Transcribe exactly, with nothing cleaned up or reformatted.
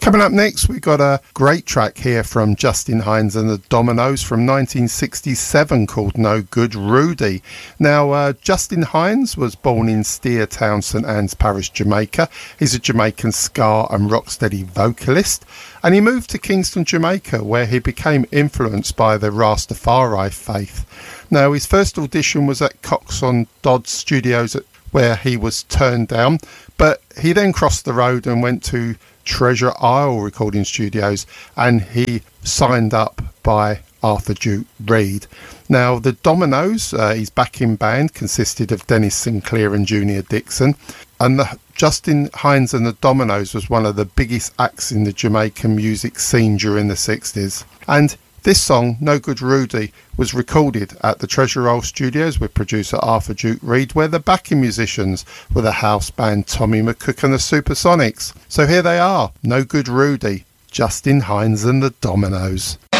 Coming up next, we've got a great track here from Justin Hinds and the Dominoes from nineteen sixty-seven called No Good Rudy. Now, uh, Justin Hinds was born in Steer Town, St Anne's Parish, Jamaica. He's a Jamaican ska and rocksteady vocalist, and he moved to Kingston, Jamaica, where he became influenced by the Rastafari faith. Now, his first audition was at Cox on Dodd Studios, where he was turned down, but he then crossed the road and went to Treasure Isle Recording Studios, and he signed up by Arthur Duke Reid. Now, the Dominoes, uh, his backing band, consisted of Dennis Sinclair and Junior Dixon, and the Justin Hinds and the Dominoes was one of the biggest acts in the Jamaican music scene during the sixties. And this song, No Good Rudy, was recorded at the Treasure Isle Studios with producer Arthur Duke Reid, where the backing musicians were the house band Tommy McCook and the Supersonics. So here they are, No Good Rudy, Justin Hinds and the Dominoes.